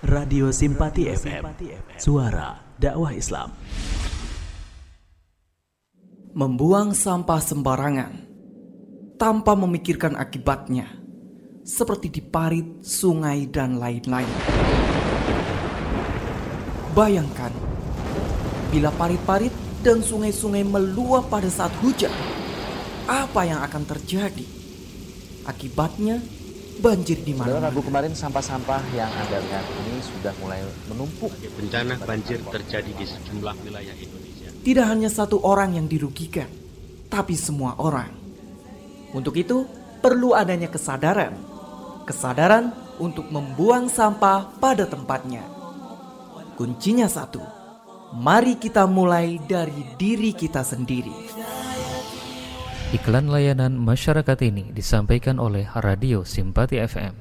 Radio Simpati FM, suara dakwah Islam. Membuang sampah sembarangan tanpa memikirkan akibatnya, seperti di parit, sungai, dan lain-lain. Bayangkan, bila parit-parit dan sungai-sungai meluap pada saat hujan, apa yang akan terjadi? Akibatnya, banjir di mana-mana. Rabu kemarin sampah-sampah yang Anda lihat ini sudah mulai menumpuk. Bencana banjir terjadi di sejumlah wilayah Indonesia. Tidak hanya satu orang yang dirugikan, tapi semua orang. Untuk itu, perlu adanya kesadaran. Kesadaran untuk membuang sampah pada tempatnya. Kuncinya satu, mari kita mulai dari diri kita sendiri. Iklan layanan masyarakat ini disampaikan oleh Radio Simpati FM.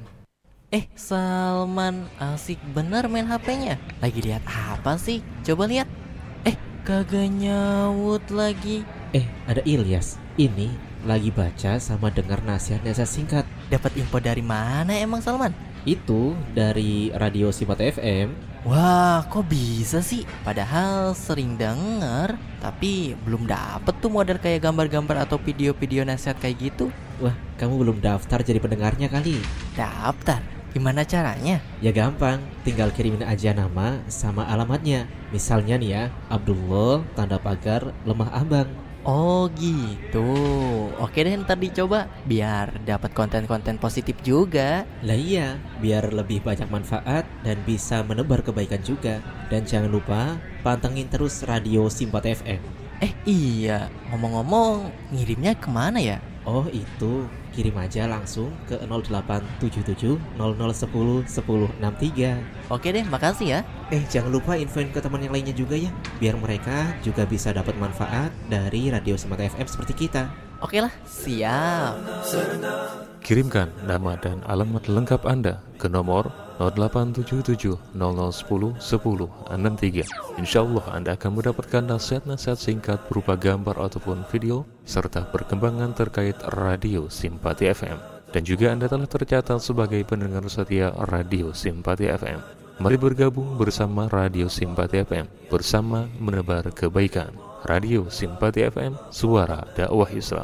Salman, asik bener main HP-nya. Lagi lihat apa sih? Coba lihat. Kagak nyaut lagi. Ada Ilyas. Ini lagi baca sama dengar nasihat-nasihat singkat. Dapat info dari mana emang Salman? Itu dari Radio Simpati FM. Wah, kok bisa sih? Padahal sering denger, tapi belum dapet tuh model kayak gambar-gambar atau video-video nasihat kayak gitu. Wah, kamu belum daftar jadi pendengarnya kali. Daftar? Gimana caranya? Ya gampang, tinggal kirimin aja nama sama alamatnya. Misalnya nih ya, Abdullah tanda pagar Lemah Abang. Oh gitu. Oke deh, ntar dicoba biar dapat konten-konten positif juga. Lah iya, biar lebih banyak manfaat dan bisa menebar kebaikan juga. Dan jangan lupa pantengin terus Radio Simpati FM. Iya, ngomong-ngomong ngirimnya kemana ya? Oh itu, kirim aja langsung ke 0877 0010 1063. Oke deh, makasih ya. Jangan lupa infoin ke teman yang lainnya juga ya, biar mereka juga bisa dapat manfaat dari Radio Simpati FM seperti kita. Oke lah, siap. Kirimkan nama dan alamat lengkap Anda ke nomor 0877 0010 1063. Insyaallah Anda akan mendapatkan nasihat-nasihat singkat berupa gambar ataupun video serta perkembangan terkait Radio Simpati FM. Dan juga Anda telah tercatat sebagai pendengar setia Radio Simpati FM. Mari bergabung bersama Radio Simpati FM, bersama menebar kebaikan. Radio Simpati FM, suara dakwah Islam.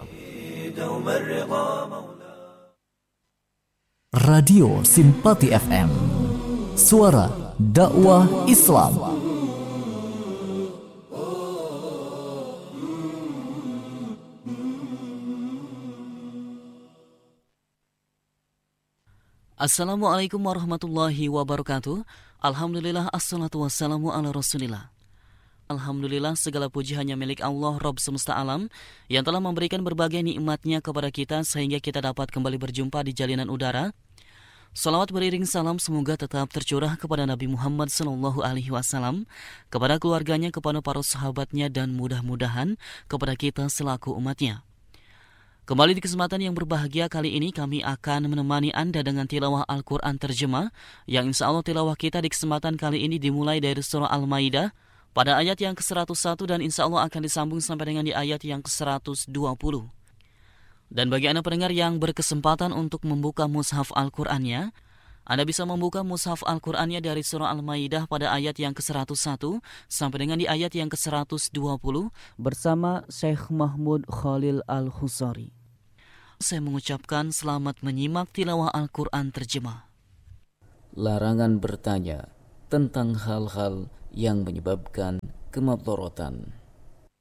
Radio Simpati FM, suara dakwah Islam. Assalamualaikum warahmatullahi wabarakatuh. Alhamdulillah, assalatu wassalamu ala rasulillah. Alhamdulillah, segala puji hanya milik Allah Rabb semesta alam yang telah memberikan berbagai nikmatnya kepada kita sehingga kita dapat kembali berjumpa di jalinan udara. Salawat beriring salam semoga tetap tercurah kepada Nabi Muhammad SAW, kepada keluarganya, kepada para sahabatnya, dan mudah-mudahan kepada kita selaku umatnya. Kembali di kesempatan yang berbahagia kali ini kami akan menemani Anda dengan tilawah Al-Quran terjemah yang insya Allah tilawah kita di kesempatan kali ini dimulai dari surah Al-Maidah pada ayat yang ke-101 dan insya Allah akan disambung sampai dengan di ayat yang ke-120. Dan bagi Anda pendengar yang berkesempatan untuk membuka mushaf Al-Qur'annya, Anda bisa membuka mushaf Al-Qur'annya dari surah Al-Maidah pada ayat yang ke-101 sampai dengan di ayat yang ke-120 bersama Syekh Mahmud Khalil Al-Khusari. Saya mengucapkan selamat menyimak tilawah Al-Qur'an terjemah. Larangan bertanya tentang hal-hal yang menyebabkan kemadharatan.